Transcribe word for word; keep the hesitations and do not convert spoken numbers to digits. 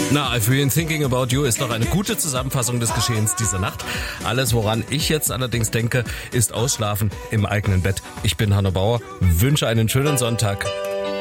Na, I've been thinking about you ist doch eine gute Zusammenfassung des Geschehens dieser Nacht. Alles, woran ich jetzt allerdings denke, ist Ausschlafen im eigenen Bett. Ich bin Hanno Bauer, wünsche einen schönen Sonntag.